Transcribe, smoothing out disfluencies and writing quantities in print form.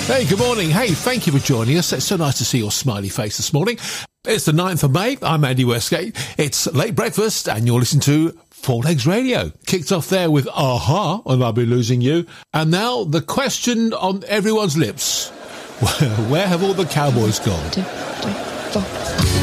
Hey, good morning. Hey, thank you for joining us. It's so nice to see your smiley face this morning. It's the 9th of May. I'm Andy Westgate. It's late breakfast and you're listening to Four Legs Radio. Kicked off there with Aha and I'll Be Losing You. And now the question on everyone's lips. Where have all the cowboys gone?